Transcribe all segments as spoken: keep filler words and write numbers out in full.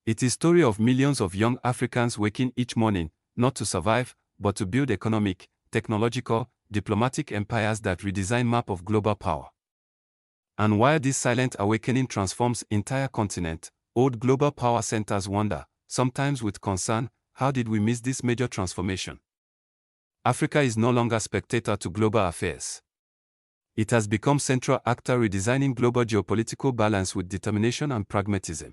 It is a story of millions of young Africans waking each morning, not to survive, but to build economic, technological, diplomatic empires that redesign map of global power. And while this silent awakening transforms entire continent, old global power centers wonder, sometimes with concern, how did we miss this major transformation? Africa is no longer spectator to global affairs. It has become central actor redesigning global geopolitical balance with determination and pragmatism.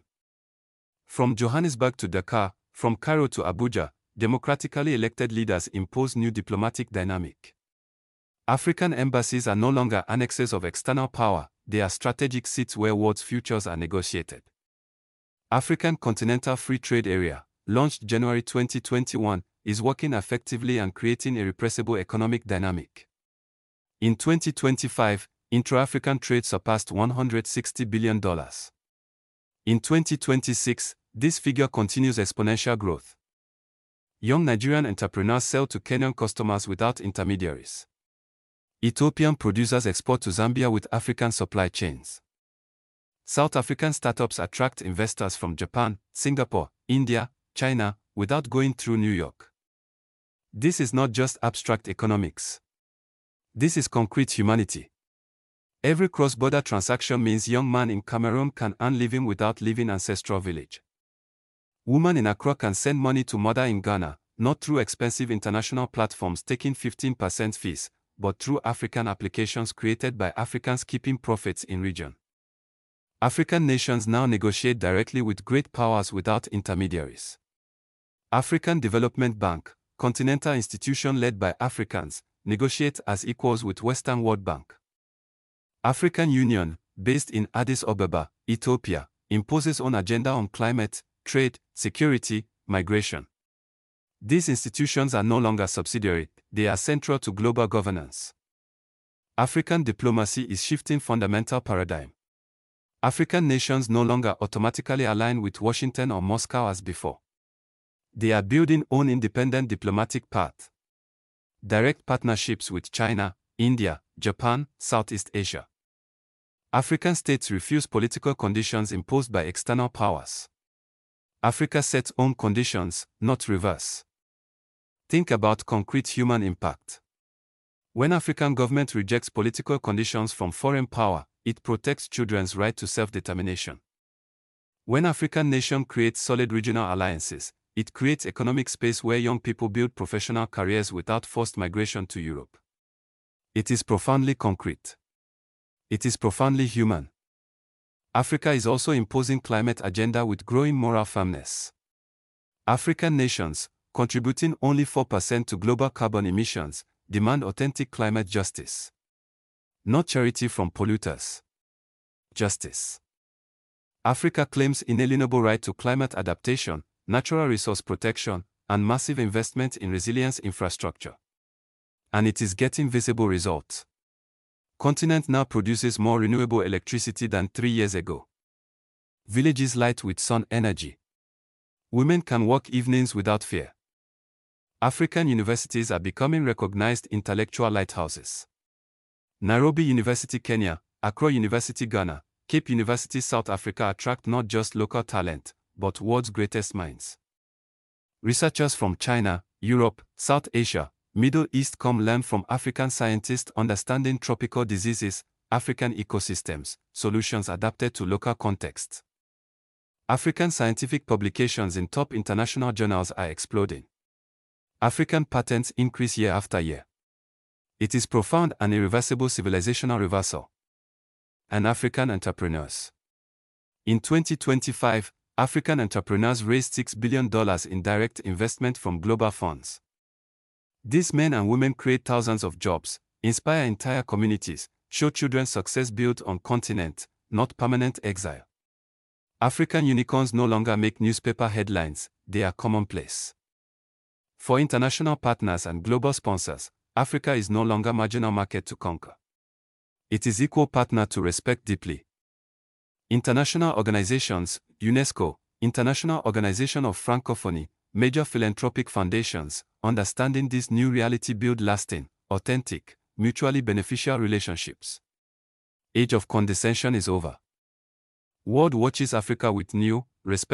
From Johannesburg to Dakar, from Cairo to Abuja, democratically elected leaders impose new diplomatic dynamic. African embassies are no longer annexes of external power, they are strategic seats where world's futures are negotiated. African Continental Free Trade Area, launched January twenty twenty-one, is working effectively and creating a irrepressible economic dynamic. In twenty twenty-five, intra-African trade surpassed one hundred sixty billion dollars. In twenty twenty-six, this figure continues exponential growth. Young Nigerian entrepreneurs sell to Kenyan customers without intermediaries. Ethiopian producers export to Zambia with African supply chains. South African startups attract investors from Japan, Singapore, India, China, without going through New York. This is not just abstract economics. This is concrete humanity. Every cross-border transaction means young man in Cameroon can earn living without leaving ancestral village. Woman in Accra can send money to mother in Ghana, not through expensive international platforms taking fifteen percent fees, but through African applications created by Africans keeping profits in region. African nations now negotiate directly with great powers without intermediaries. African Development Bank, continental institution led by Africans, negotiate as equals with Western World Bank. African Union, based in Addis Ababa, Ethiopia, imposes own agenda on climate, trade, security, migration. These institutions are no longer subsidiary, they are central to global governance. African diplomacy is shifting fundamental paradigm. African nations no longer automatically align with Washington or Moscow as before. They are building own independent diplomatic path. Direct partnerships with China, India, Japan, Southeast Asia. African states refuse political conditions imposed by external powers. Africa sets own conditions, not reverse. Think about concrete human impact. When African government rejects political conditions from foreign power, it protects children's right to self-determination. When African nation creates solid regional alliances, it creates economic space where young people build professional careers without forced migration to Europe. It is profoundly concrete. It is profoundly human. Africa is also imposing climate agenda with growing moral firmness. African nations, contributing only four percent to global carbon emissions, demand authentic climate justice. Not charity from polluters. Justice. Africa claims inalienable right to climate adaptation, natural resource protection, and massive investment in resilience infrastructure. And it is getting visible results. Continent now produces more renewable electricity than three years ago. Villages light with sun energy. Women can work evenings without fear. African universities are becoming recognized intellectual lighthouses. Nairobi University, Kenya, Accra University, Ghana, Cape University, South Africa attract not just local talent, but world's greatest minds. Researchers from China, Europe, South Asia, Middle East come learn from African scientists understanding tropical diseases, African ecosystems, solutions adapted to local contexts. African scientific publications in top international journals are exploding. African patents increase year after year. It is profound and irreversible civilizational reversal. And African entrepreneurs. In twenty twenty-five, African entrepreneurs raised six billion dollars in direct investment from global funds. These men and women create thousands of jobs, inspire entire communities, show children success built on continent, not permanent exile. African unicorns no longer make newspaper headlines, they are commonplace. For international partners and global sponsors, Africa is no longer marginal market to conquer. It is equal partner to respect deeply. International organizations, UNESCO, International Organization of Francophonie, major philanthropic foundations, understanding this new reality build lasting, authentic, mutually beneficial relationships. Age of condescension is over. World watches Africa with new, respect.